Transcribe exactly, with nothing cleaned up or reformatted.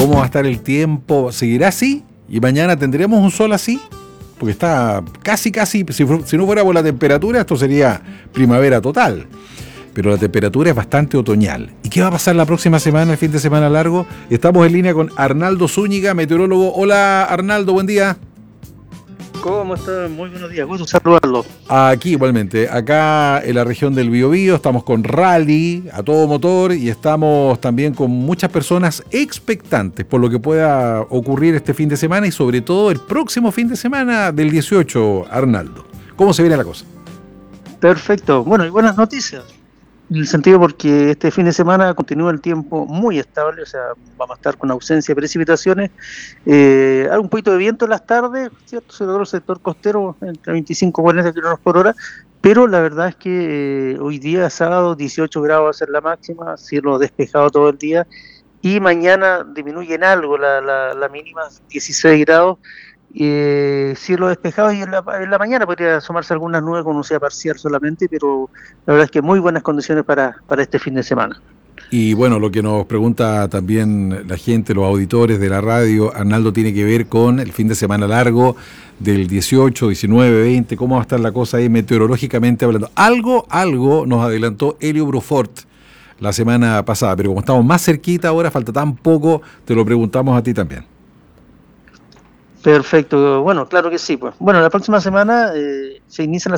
cómo va a estar el tiempo. ¿Seguirá así? ¿Y mañana tendremos un sol así? Porque está casi, casi, si, si no fuera por la temperatura, esto sería primavera total. Pero la temperatura es bastante otoñal. ¿Y qué va a pasar la próxima semana, el fin de semana largo? Estamos en línea con Arnaldo Zúñiga, meteorólogo. Hola, Arnaldo, buen día. ¿Cómo están? Muy buenos días, gusto saludarlo. Aquí igualmente, acá en la región del Biobío, estamos con rally a todo motor y estamos también con muchas personas expectantes por lo que pueda ocurrir este fin de semana y sobre todo el próximo fin de semana del dieciocho, Arnaldo. ¿Cómo se viene la cosa? Perfecto, bueno, y buenas noticias. En el sentido porque este fin de semana continúa el tiempo muy estable, o sea, vamos a estar con ausencia de precipitaciones, eh, hay un poquito de viento en las tardes, ¿cierto? Se logró el sector costero entre veinticinco y cuarenta kilómetros por hora, pero la verdad es que eh, hoy día, sábado, dieciocho grados va a ser la máxima, cielo despejado todo el día, y mañana disminuye en algo la, la, la mínima, dieciséis grados, Eh, cielo despejado y en la, en la mañana podría asomarse algunas nubes con nubosidad parcial solamente, pero la verdad es que muy buenas condiciones para, para este fin de semana. Y bueno, lo que nos pregunta también la gente, los auditores de la radio, Arnaldo, tiene que ver con el fin de semana largo del dieciocho, diecinueve, veinte, cómo va a estar la cosa ahí meteorológicamente hablando. Algo, algo nos adelantó Helio Brufort la semana pasada, pero como estamos más cerquita ahora, falta tan poco, te lo preguntamos a ti también. Perfecto, bueno, claro que sí. Pues bueno, la próxima semana eh, se inician las